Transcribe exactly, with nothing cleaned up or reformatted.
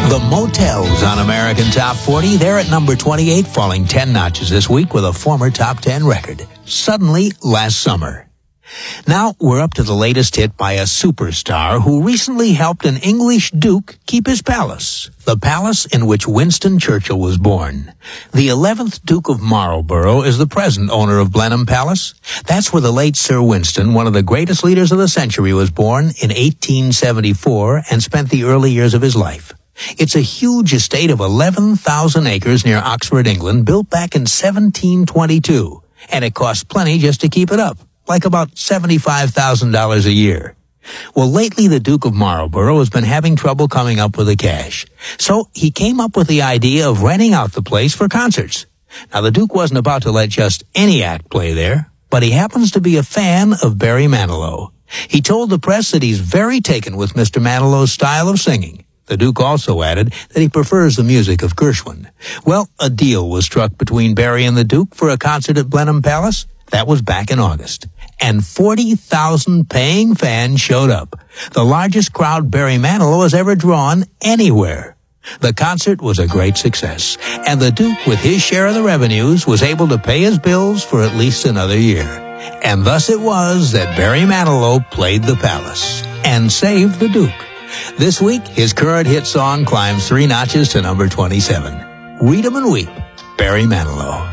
The Motels on American Top forty. They're at number twenty-eight, falling ten notches this week with a former top ten record. Suddenly, Last Summer. Now, we're up to the latest hit by a superstar who recently helped an English duke keep his palace. The palace in which Winston Churchill was born. The eleventh Duke of Marlborough is the present owner of Blenheim Palace. That's where the late Sir Winston, one of the greatest leaders of the century, was born in eighteen seventy-four and spent the early years of his life. It's a huge estate of eleven thousand acres near Oxford, England, built back in seventeen twenty-two. And it costs plenty just to keep it up, like about seventy-five thousand dollars a year. Well, lately the Duke of Marlborough has been having trouble coming up with the cash. So he came up with the idea of renting out the place for concerts. Now, the Duke wasn't about to let just any act play there, but he happens to be a fan of Barry Manilow. He told the press that he's very taken with Mister Manilow's style of singing. The Duke also added that he prefers the music of Gershwin. Well, a deal was struck between Barry and the Duke for a concert at Blenheim Palace. That was back in August. And forty thousand paying fans showed up. The largest crowd Barry Manilow has ever drawn anywhere. The concert was a great success. And the Duke, with his share of the revenues, was able to pay his bills for at least another year. And thus it was that Barry Manilow played the palace and saved the Duke. This week, his current hit song climbs three notches to number twenty-seven. Read 'em and Weep, Barry Manilow.